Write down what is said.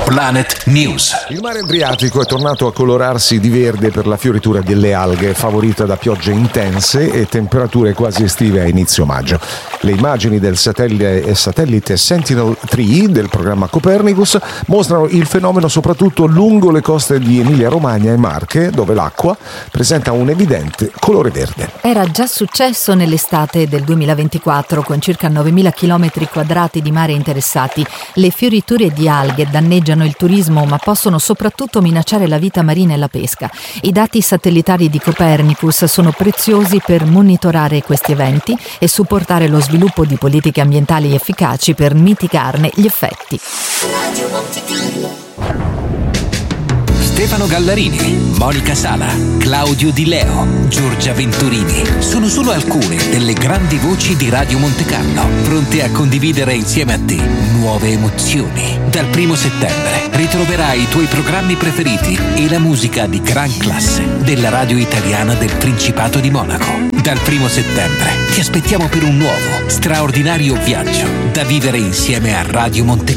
Planet News. Il mare Adriatico è tornato a colorarsi di verde per la fioritura delle alghe, favorita da piogge intense e temperature quasi estive a inizio maggio. Le immagini del satellite Sentinel-3 del programma Copernicus mostrano il fenomeno soprattutto lungo le coste di Emilia-Romagna e Marche, dove l'acqua presenta un evidente colore verde. Era già successo nell'estate del 2024, con circa 9.000 km² di mare interessati. Le fioriture di alghe danneggiano il turismo, ma possono soprattutto minacciare la vita marina e la pesca. I dati satellitari di Copernicus sono preziosi per monitorare questi eventi e supportare lo sviluppo di politiche ambientali efficaci per mitigarne gli effetti. Stefano Gallarini, Monica Sala, Claudio Di Leo, Giorgia Venturini sono solo alcune delle grandi voci di Radio Montecarlo, pronte a condividere insieme a te nuove emozioni. Dal 1 settembre ritroverai i tuoi programmi preferiti e la musica di gran classe della radio italiana del Principato di Monaco. Dal 1 settembre ti aspettiamo per un nuovo, straordinario viaggio da vivere insieme a Radio Montecarlo.